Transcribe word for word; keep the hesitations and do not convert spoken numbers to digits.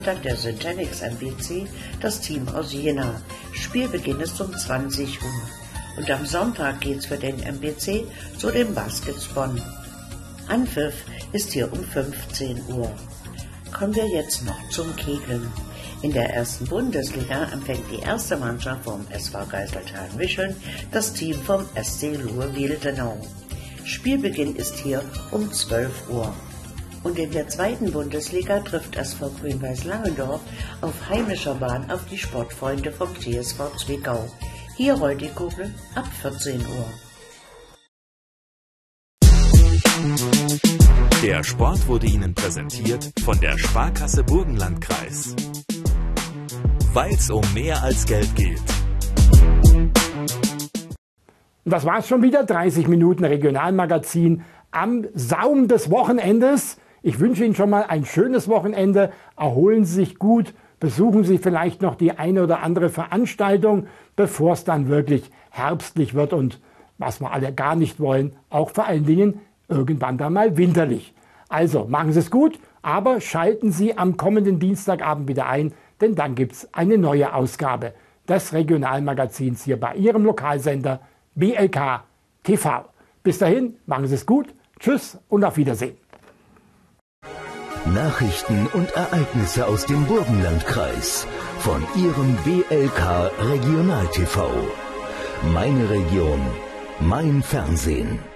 Der Syntanix M B C, das Team aus Jena. Spielbeginn ist um zwanzig Uhr. Und am Sonntag geht's für den M B C zu den Baskets Bonn. Anpfiff ist hier um fünfzehn Uhr. Kommen wir jetzt noch zum Kegeln. In der ersten Bundesliga empfängt die erste Mannschaft vom S V Geiseltheim-Wischeln das Team vom S C Luhr-Wildenau. Spielbeginn ist hier um zwölf Uhr. Und in der zweiten Bundesliga trifft S V Grün-Weiß Langendorf auf heimischer Bahn auf die Sportfreunde vom T S V Zwickau. Hier rollt die Kugel ab vierzehn Uhr. Der Sport wurde Ihnen präsentiert von der Sparkasse Burgenlandkreis. Weil's um mehr als Geld geht. Das war's schon wieder, dreißig Minuten Regionalmagazin am Saum des Wochenendes. Ich wünsche Ihnen schon mal ein schönes Wochenende. Erholen Sie sich gut, besuchen Sie vielleicht noch die eine oder andere Veranstaltung, bevor es dann wirklich herbstlich wird und, was wir alle gar nicht wollen, auch vor allen Dingen irgendwann dann mal winterlich. Also machen Sie es gut, aber schalten Sie am kommenden Dienstagabend wieder ein, denn dann gibt es eine neue Ausgabe des Regionalmagazins hier bei Ihrem Lokalsender B L K T V. Bis dahin, machen Sie es gut, tschüss und auf Wiedersehen. Nachrichten und Ereignisse aus dem Burgenlandkreis von Ihrem B L K Regional T V. Meine Region, mein Fernsehen.